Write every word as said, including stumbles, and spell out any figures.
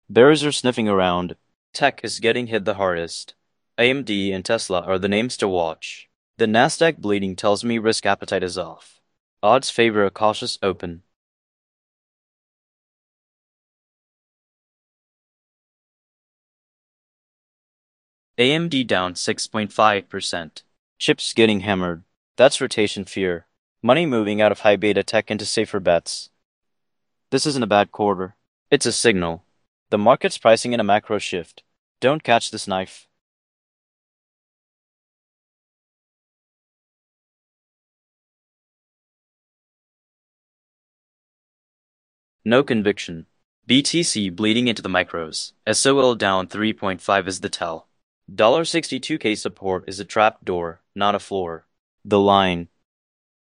Bears are sniffing around. Tech is getting hit the hardest. A M D and Tesla are the names to watch. The Nasdaq bleeding tells me risk appetite is off. Odds favor a cautious open. A M D down six point five percent. Chips getting hammered. That's rotation fear. Money moving out of high beta tech into safer bets. This isn't a bad quarter. It's a signal. The market's pricing in a macro shift. Don't catch this knife. No conviction. B T C bleeding into the micros. S O L down three point five is the tell. sixty-two K support is a trap door, not a floor. The line.